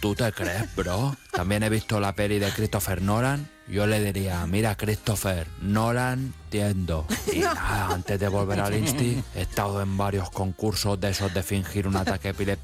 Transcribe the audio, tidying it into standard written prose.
¿Tú te crees, bro? También he visto la peli de Christopher Nolan. Yo le diría, mira, Christopher, no la entiendo. Y nada, antes de volver al Insti, he estado en varios concursos de esos de fingir un ataque epiléptico